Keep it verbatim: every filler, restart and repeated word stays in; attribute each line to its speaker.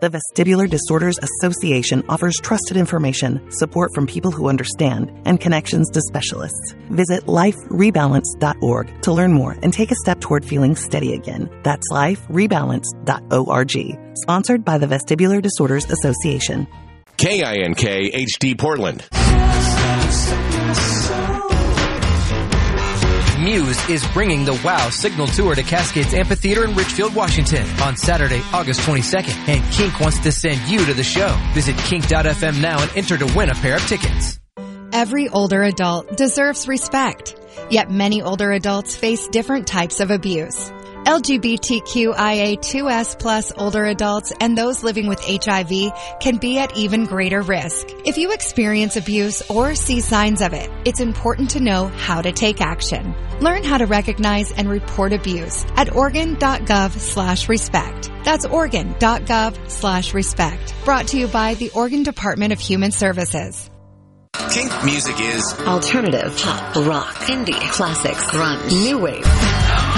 Speaker 1: The Vestibular Disorders Association offers trusted information, support from people who understand, and connections to specialists. Visit life rebalance dot org to learn more and take a step toward feeling steady again. That's life rebalance dot org. Sponsored by the Vestibular Disorders Association.
Speaker 2: K I N K H D Portland.
Speaker 3: Muse is bringing the WOW Signal Tour to Cascades Amphitheater in Richfield, Washington on Saturday, August twenty-second. And Kink wants to send you to the show. Visit kink dot f m now and enter to win a pair of tickets.
Speaker 4: Every older adult deserves respect, yet many older adults face different types of abuse. L G B T Q I A two S plus older adults and those living with H I V can be at even greater risk. If you experience abuse or see signs of it, it's important to know how to take action. Learn how to recognize and report abuse at Oregon dot gov slash respect. That's Oregon dot gov slash respect. Brought to you by the Oregon Department of Human Services.
Speaker 5: Kink music is
Speaker 6: alternative, pop, rock, indie, classics, grunge, new wave.